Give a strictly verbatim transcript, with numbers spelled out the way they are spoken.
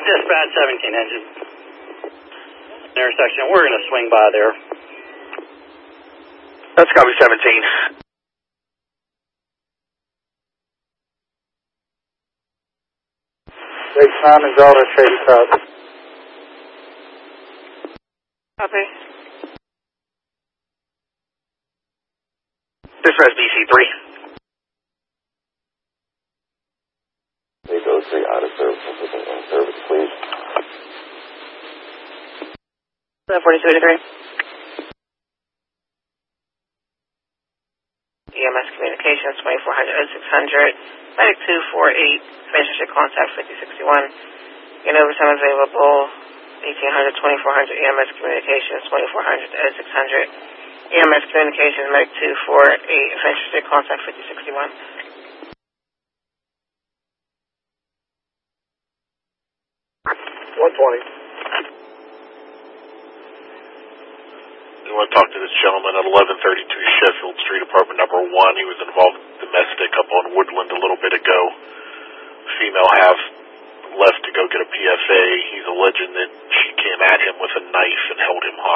Dispatch seventeen engine. Intersection, we're going to swing by there. That's copy seventeen. Big Simon Dollar Shady Cross. Copy. Dispatch B C three. eight oh three out of service, in service, please. forty-two eighty-three. E M S Communications, twenty-four hundred oh six hundred. Medic two four eight, relationship contact fifty sixty-one. In overtime available, eighteen hundred, twenty-four hundred. E M S Communications, twenty-four hundred oh six hundred. E M S Communications, Medic two four eight, relationship contact fifty sixty-one. one twenty. We want to talk to this gentleman at eleven thirty-two Sheffield Street, apartment number one. He was involved in domestic up on Woodland a little bit ago. Female half left to go get a P F A. He's alleging that she came at him with a knife and held him hostage.